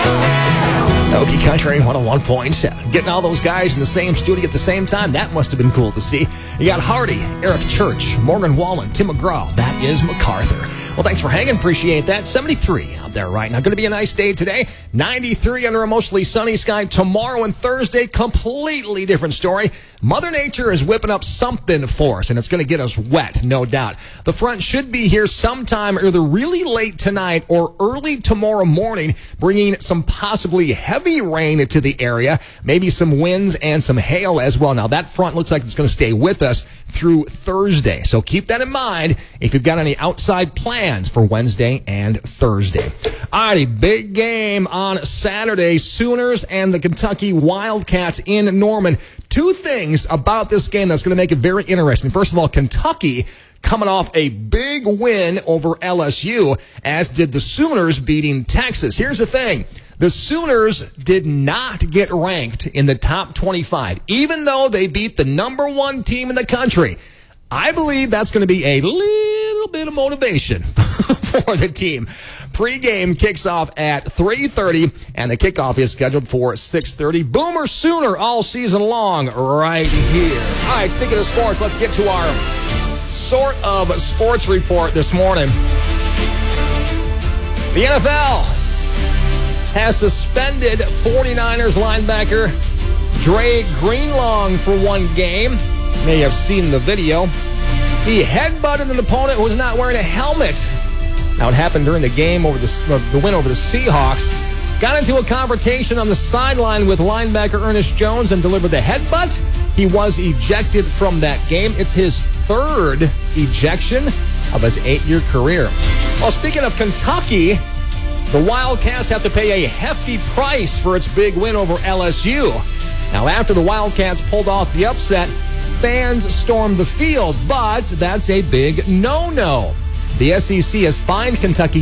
Okie Country 101.7. Getting all those guys in the same studio at the same time, that must have been cool to see. You got Hardy, Eric Church, Morgan Wallen, Tim McGraw. That is MacArthur. Well, thanks for hanging. Appreciate that. 73 out there right now. Going to be a nice day today. 93 under a mostly sunny sky. Tomorrow and Thursday, completely different story. Mother Nature is whipping up something for us, and it's going to get us wet, no doubt. The front should be here sometime either really late tonight or early tomorrow morning, bringing some possibly heavy rain to the area, maybe some winds and some hail as well. Now, that front looks like it's going to stay with us through Thursday, so keep that in mind if you've got any outside plans for Wednesday and Thursday. Alrighty, big game on Saturday. Sooners and the Kentucky Wildcats in Norman. Two things about this game that's going to make it very interesting. First of all, Kentucky coming off a big win over LSU, as did the Sooners beating Texas. Here's the thing. The Sooners did not get ranked in the top 25, even though they beat the number one team in the country. I believe that's going to be a little bit of motivation for the team. Pre-game kicks off at 3:30, and the kickoff is scheduled for 6:30. Boomer Sooner all season long right here. All right, speaking of sports, let's get to our sort of sports report this morning. The NFL has suspended 49ers linebacker Dre Greenlaw for one game. May have seen the video. He headbutted an opponent who was not wearing a helmet. Now, it happened during the game over the win over the Seahawks. Got into a confrontation on the sideline with linebacker Ernest Jones and delivered the headbutt. He was ejected from that game. It's his third ejection of his 8-year career. Well, speaking of Kentucky, the Wildcats have to pay a hefty price for its big win over LSU. Now, after the Wildcats pulled off the upset, fans stormed the field, but that's a big no-no. The SEC has fined Kentucky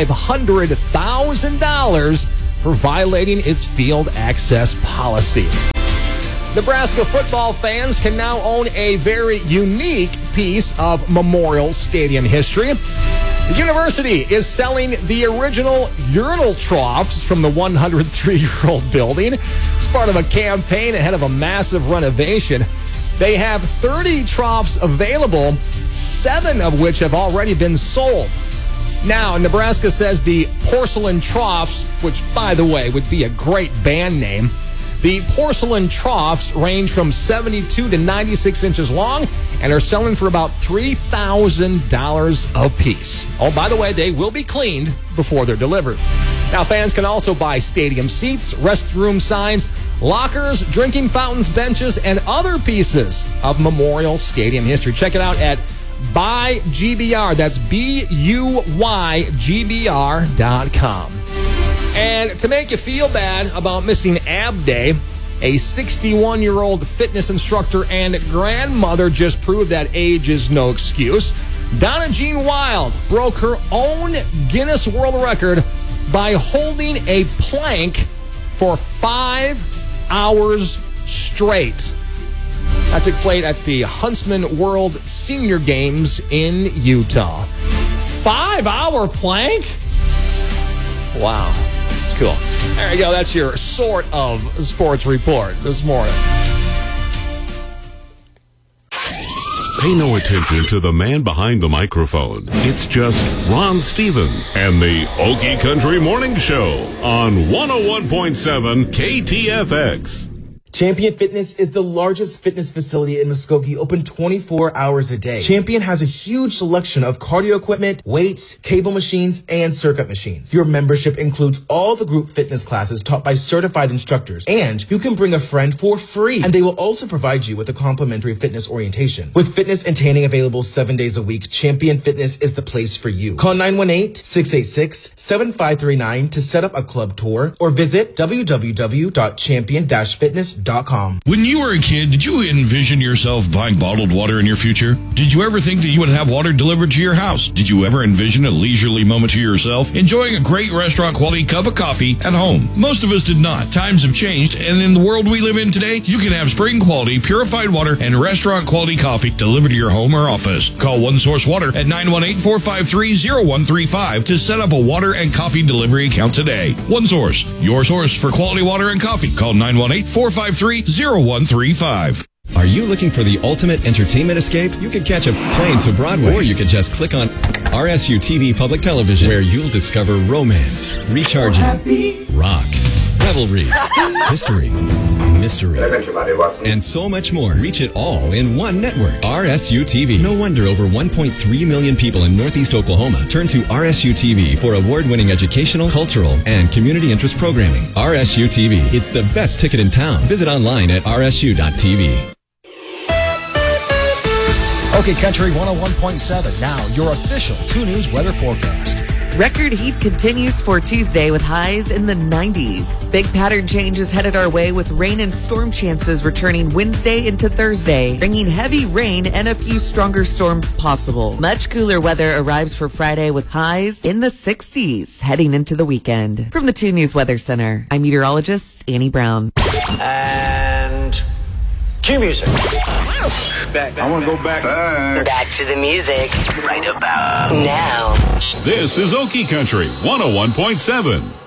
$500,000 for violating its field access policy. Nebraska football fans can now own a very unique piece of Memorial Stadium history. The university is selling the original urinal troughs from the 103-year-old building. It's part of a campaign ahead of a massive renovation. They have 30 troughs available, 7 of which have already been sold. Now, Nebraska says the porcelain troughs, which, by the way, would be a great band name, the porcelain troughs range from 72 to 96 inches long and are selling for about $3,000 a piece. Oh, by the way, they will be cleaned before they're delivered. Now, fans can also buy stadium seats, restroom signs, lockers, drinking fountains, benches, and other pieces of Memorial Stadium history. Check it out at BuyGBR. That's BUYGBR.com. And to make you feel bad about missing Ab Day, a 61-year-old fitness instructor and grandmother just proved that age is no excuse. Donna Jean Wild broke her own Guinness World Record by holding a plank for 5 hours straight. That took place at the Huntsman World Senior Games in Utah. 5-hour plank? Wow. That's cool. There you go. That's your sort of sports report this morning. Pay no attention to the man behind the microphone. It's just Ron Stevens and the Okie Country Morning Show on 101.7 KTFX. Champion Fitness is the largest fitness facility in Muskogee, open 24 hours a day. Champion has a huge selection of cardio equipment, weights, cable machines, and circuit machines. Your membership includes all the group fitness classes taught by certified instructors, and you can bring a friend for free, and they will also provide you with a complimentary fitness orientation. With fitness and tanning available 7 days a week, Champion Fitness is the place for you. Call 918-686-7539 to set up a club tour, or visit www.champion-fitness.com. OKCountryMornings.com. When you were a kid, did you envision yourself buying bottled water in your future? Did you ever think that you would have water delivered to your house? Did you ever envision a leisurely moment to yourself, enjoying a great restaurant-quality cup of coffee at home? Most of us did not. Times have changed, and in the world we live in today, you can have spring-quality, purified water and restaurant-quality coffee delivered to your home or office. Call One Source Water at 918-453-0135 to set up a water and coffee delivery account today. One Source, your source for quality water and coffee. Call 918-453-0135. Are you looking for the ultimate entertainment escape? You could catch a plane to Broadway, or you could just click on RSU TV Public Television, where you'll discover romance, recharging, rock, revelry, history, mystery, and so much more. Reach it all in one network. RSU TV. No wonder over 1.3 million people in Northeast Oklahoma turn to RSU TV for award-winning educational, cultural, and community interest programming. RSU TV. It's the best ticket in town. Visit online at rsu.tv. OK Country 101.7. Now, your official 2 News weather forecast. Record heat continues for Tuesday with highs in the 90s. Big pattern changes headed our way with rain and storm chances returning Wednesday into Thursday, bringing heavy rain and a few stronger storms possible. Much cooler weather arrives for Friday with highs in the 60s heading into the weekend. From the 2 News Weather Center, I'm meteorologist Annie Brown. And cue music. I want to go back. Back to the music. Right about now. This is Okie Country 101.7.